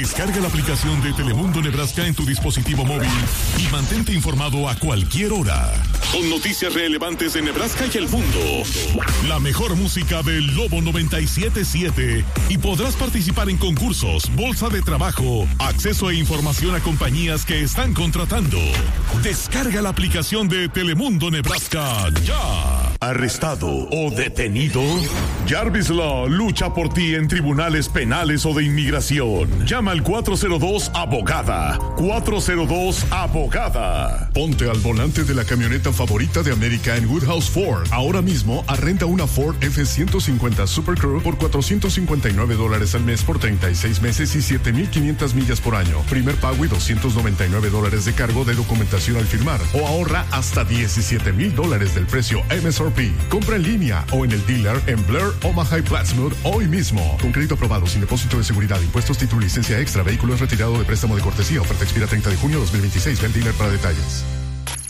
Descarga la aplicación de Telemundo Nebraska en tu dispositivo móvil y mantente informado a cualquier hora. Con noticias relevantes de Nebraska y el mundo. La mejor música del Lobo 97.7 y podrás participar en concursos, bolsa de trabajo, acceso e información a compañías que están contratando. Descarga la aplicación de Telemundo Nebraska ya. ¿Arrestado o detenido? Jarvis Law lucha por ti en tribunales penales o de inmigración. Llama al 402-ABOGADA. 402-ABOGADA. Ponte al volante de la camioneta favorita de América en Woodhouse Ford. Ahora mismo, arrenda una Ford F-150 Super Crew por $459 al mes por 36 meses y 7,500 millas por año. Primer pago y $299 de cargo de documentación al firmar. O ahorra hasta $17,000 del precio MSRP. Compra en línea o en el dealer en Blair, Omaha y Plattsmouth hoy mismo. Con crédito aprobado, sin depósito de seguridad, impuestos, título, licencia extra, vehículos retirado de préstamo de cortesía. Oferta expira 30 de junio de 2026. Ve al dealer para detalles.